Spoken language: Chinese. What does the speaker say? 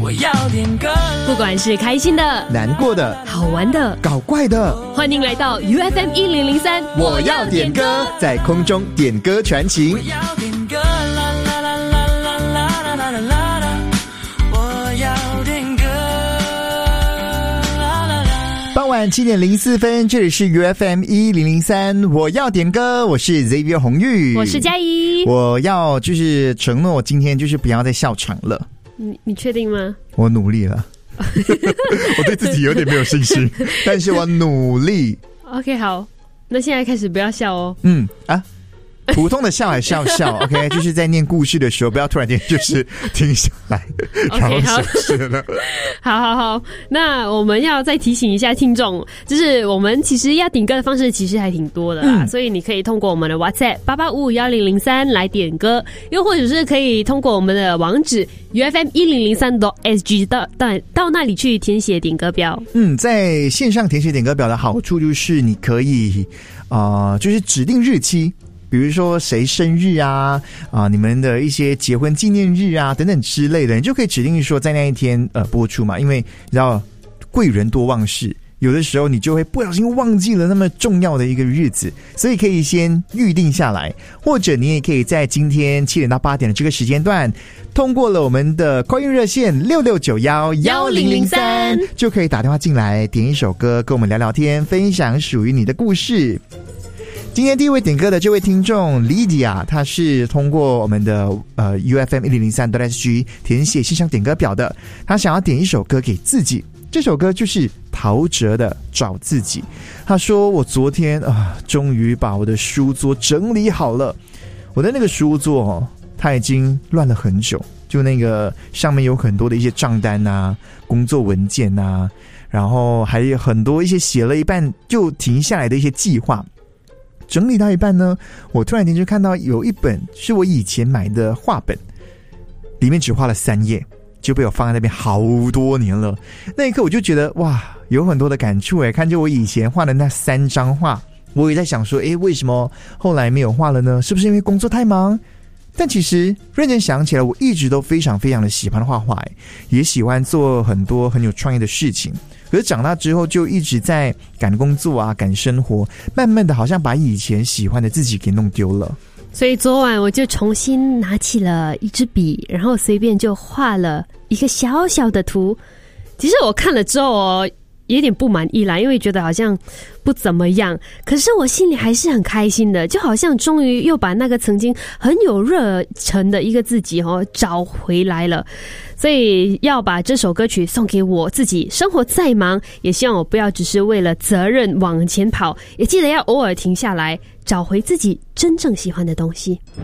我要点歌， 不管是开心的、 难过的、 好玩的、 搞怪的， 欢迎来到 UFM 1003， 我要点歌，在空中点歌传情。 我要点歌，啦啦啦啦啦啦啦啦啦啦，我要点歌，啦啦啦。 傍晚7点04分，这里是 UFM 1003，我要点歌，我是 Xavier 洪玉， 我是嘉怡。 我要就是承诺，今天就是不要再笑场了。 你确定吗？ 我努力了。我对自己有点没有信心，但是我努力。 OK， 好，那现在开始不要笑哦。 普通的笑还是要笑，OK， 就是在念故事的时候，不要突然间就是停下来，然后消失了。 好，那我们要再提醒一下听众，就是我们其实要点歌的方式其实还挺多的啦，所以你可以通过我们的 WhatsApp 88551003来点歌，又或者是可以通过我们的网址 UFM1003.SG 到那里去填写点歌表。 在线上填写点歌表的好处就是你可以就是指定日期。比如说谁生日啊，你们的一些结婚纪念日啊等等之类的，你就可以指定说在那一天播出嘛，因为你知道贵人多忘事，有的时候你就会不小心忘记了那么重要的一个日子，所以可以先预定下来，或者你也可以在今天7点到8点的这个时间段，通过了我们的call in热线66911003，就可以打电话进来点一首歌，跟我们聊聊天，分享属于你的故事。今天第一位点歌的这位听众 Lydia， 她是通过我们的UFM1003.SG 填写信箱点歌表的，她想要点一首歌给自己，这首歌就是陶喆的《找自己》。她说我昨天终于把我的书桌整理好了，我的那个书桌它已经乱了很久，就那个上面有很多的一些账单啊、工作文件啊，然后还有很多一些写了一半就停下来的一些计划。整理到一半呢，我突然间就看到有一本是我以前买的画本，里面只画了3页，就被我放在那边好多年了。那一刻我就觉得哇，有很多的感触耶，看着我以前画的那3张画，我也在想说为什么后来没有画了呢？是不是因为工作太忙？但其实认真想起来，我一直都非常非常的喜欢画画，也喜欢做很多很有创意的事情。可是长大之后就一直在赶工作啊，赶生活，慢慢的好像把以前喜欢的自己给弄丢了。 所以昨晚我就重新拿起了一支笔，然后随便就画了一个小小的图。其实我看了之后有点不满意啦，因为觉得好像不怎么样，可是我心里还是很开心的，就好像终于又把那个曾经很有热忱的一个自己找回来了。所以要把这首歌曲送给我自己，生活再忙也希望我不要只是为了责任往前跑，也记得要偶尔停下来，找回自己真正喜欢的东西。